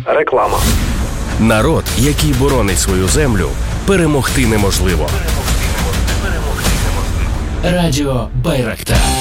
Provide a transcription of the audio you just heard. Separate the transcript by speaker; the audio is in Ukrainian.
Speaker 1: Реклама.
Speaker 2: Народ, який боронить свою землю, перемогти неможливо. Радіо Байрактар.